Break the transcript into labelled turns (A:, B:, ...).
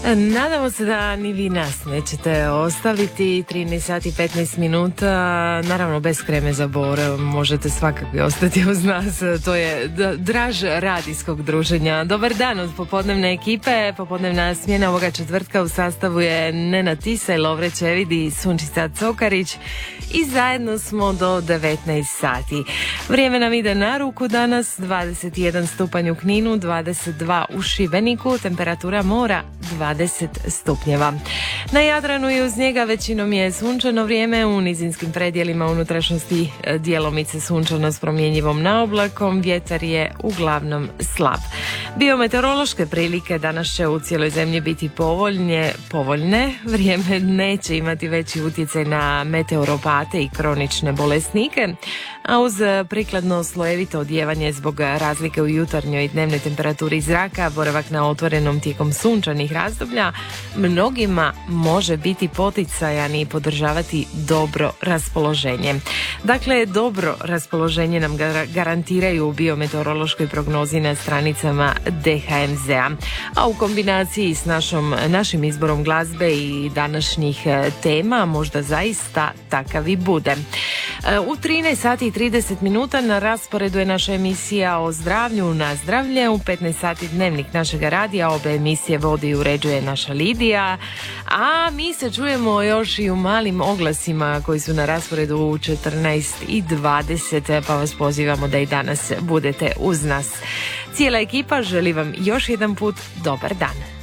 A: Nadamo se da ni vi nas nećete ostaviti. 13 sati 15 minuta, naravno bez kreme za bore, možete svakako ostati uz nas. To je draž radijskog druženja. Dobar dan od popodnevne ekipe. Popodnevna smjena ovoga četvrtka u sastavu je Nenad Tisaj, Lovre Čevidi i Sunčica Cokarić i zajedno smo do 19 sati. Vrijeme nam ide na ruku danas, 21 stupanj u Kninu, 22 u Šibeniku, temperatura mora 20 stupnjeva. Na Jadranu i uz njega većinom je sunčano vrijeme, u nizinskim predjelima unutrašnjosti djelomice sunčano s promjenjivom naoblakom, vjetar je uglavnom slab. Biometeorološke prilike danas će u cijeloj zemlji biti povoljne, vrijeme neće imati veći utjecaj na meteoropate i kronične bolesnike, a uz prikladno slojevito odijevanje zbog razlike u jutarnjoj i dnevnoj temperaturi zraka, boravak na otvorenom tijekom sunčanih razdoblja mnogima može biti poticajan i podržavati dobro raspoloženje. Dakle, dobro raspoloženje nam garantiraju u biometeorološkoj prognozi na stranicama DHMZ-a, a u kombinaciji s našim izborom glazbe i današnjih tema možda zaista takav i bude. U 13 sati i 30 minuta na rasporedu je naša emisija o zdravlju na zdravlje. U 15 sati dnevnik našeg radija, obe emisije vodi i uređuje naša Lidija, a mi se čujemo još i u malim oglasima koji su na rasporedu u 14 i 20, pa vas pozivamo da i danas budete uz nas. Cijela ekipa želi vam još jedan put dobar dan.